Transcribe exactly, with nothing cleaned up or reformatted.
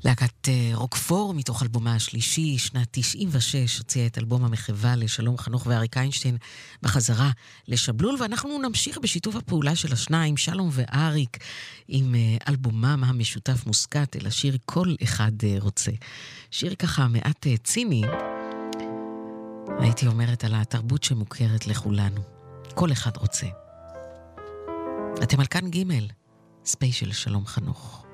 להקת רוקפור מתוך אלבומה השלישי, שנת תשעים ושש, הוציאה את אלבום המחווה לשלום חנוך ואריק איינשטיין בחזרה לשבלול, ואנחנו נמשיך בשיתוף הפעולה של השניים, שלום ואריק, עם אלבומם המשותף מוסקת אל השיר כל אחד רוצה. שיר ככה מעט ציני, הייתי אומרת על התרבות שמוכרת לכולנו. כל אחד רוצה. אתם על כאן ג' ספיישל שלום חנוך.